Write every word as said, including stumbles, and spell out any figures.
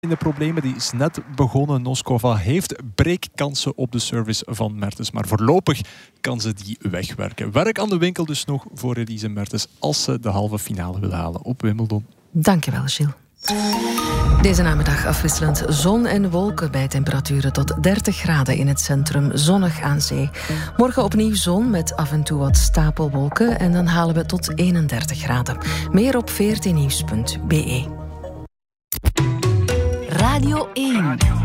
in de problemen. Die is net begonnen. Noskova heeft breakkansen op de service van Mertens. Maar voorlopig kan ze die wegwerken. Werk aan de winkel dus nog voor Elise Mertens als ze de halve finale wil halen op Wimbledon. Dankjewel, Gilles. Deze namiddag afwisselend zon en wolken bij temperaturen tot dertig graden in het centrum, zonnig aan zee. Morgen opnieuw zon met af en toe wat stapelwolken en dan halen we tot eenendertig graden. Meer op veertien nieuws punt b e. Radio één.